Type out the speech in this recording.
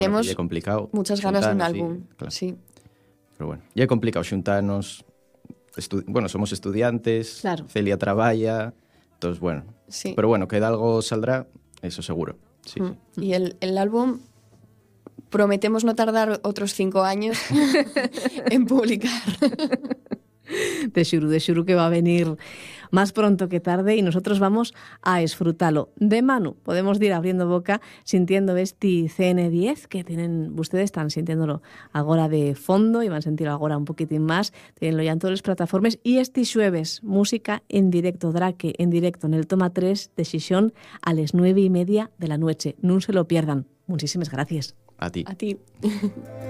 Temos é complicado. muchas ganas dun xuntarnos, álbum, claro. sí. Pero bueno, e é complicado xuntarnos. Bueno, somos estudiantes, Claro. Celia traballa, entonces bueno. Sí. Pero bueno, que de algo saldrá, eso seguro. Sí, sí. Y el álbum prometemos no tardar otros 5 años en publicar. De xuru que va a venir más pronto que tarde y nosotros vamos a disfrutarlo. De mano, podemos ir abriendo boca sintiendo este CN10 que tienen, ustedes están sintiéndolo agora de fondo y van a sentirlo agora un poquitín más, tienenlo ya en todas las plataformas y este xueves, música en directo, Drake en directo en el Toma 3 de Xixón a las 9:30 de la noche. No se lo pierdan. Muchísimas gracias. A ti. A ti.